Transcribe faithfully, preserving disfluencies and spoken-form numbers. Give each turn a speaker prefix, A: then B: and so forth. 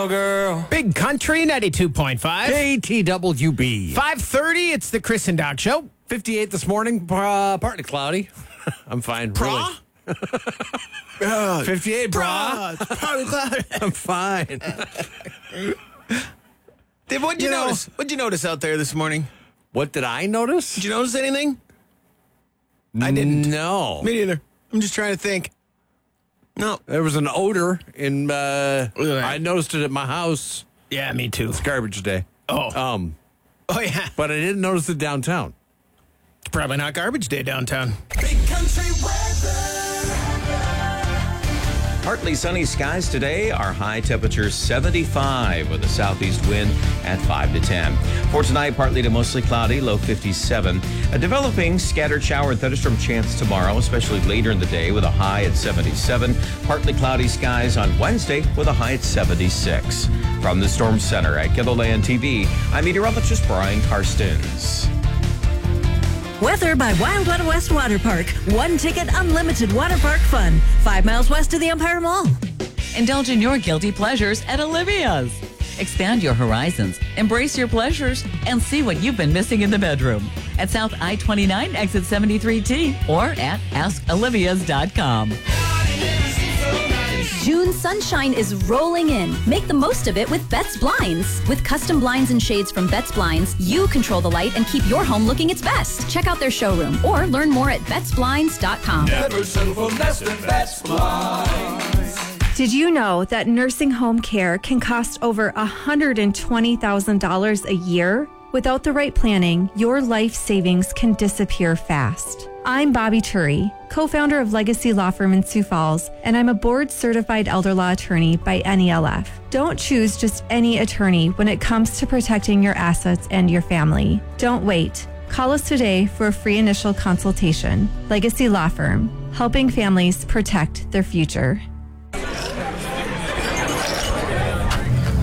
A: Go, girl.
B: Big Country, ninety-two point five.
A: K T W B.
B: five thirty, it's the Chris and Doc Show.
A: fifty-eight this morning, uh, partly cloudy. I'm fine.
B: Bra?
A: Really. fifty-eight, brah.
B: It's probably cloudy.
A: I'm fine.
B: Did, what'd you,
A: You know-
B: notice? What'd you notice out there this morning?
A: What did I notice?
B: Did you notice anything? I didn't.
A: No.
B: Me neither. I'm just trying to think. No.
A: There was an odor in, uh,
B: Look at that.
A: I noticed it at my house.
B: Yeah, me too.
A: It's garbage day.
B: Oh.
A: Um,
B: Oh, yeah.
A: but I didn't notice it downtown.
B: It's probably not garbage day downtown.
C: Big country weather. Partly sunny skies today. Our high temperature seventy-five with a southeast wind at five to ten. For tonight, partly to mostly cloudy, low fifty-seven. A developing scattered shower and thunderstorm chance tomorrow, especially later in the day with a high at seventy-seven. Partly cloudy skies on Wednesday with a high at seventy-six. From the Storm Center at Gilliland T V, I'm meteorologist Brian Karstens.
D: Weather by Wildwater West Water Park. One ticket, unlimited water park fun. Five miles west of the Empire Mall.
E: Indulge in your guilty pleasures at Olivia's. Expand your horizons, embrace your pleasures, and see what you've been missing in the bedroom. At South I twenty-nine, exit seventy-three T, or at ask olivias dot com.
F: June sunshine is rolling in. Make the most of it with Betts Blinds. With custom blinds and shades from Betts Blinds, you control the light and keep your home looking its best. Check out their showroom or learn more at bets blinds dot com.
G: Never settle for less than Betts Blinds.
H: Did you know that nursing home care can cost over one hundred twenty thousand dollars a year? Without the right planning, your life savings can disappear fast. I'm Bobby Turi, co-founder of Legacy Law Firm in Sioux Falls, and I'm a board-certified elder law attorney by N E L F. Don't choose just any attorney when it comes to protecting your assets and your family. Don't wait. Call us today for a free initial consultation. Legacy Law Firm, helping families protect their future.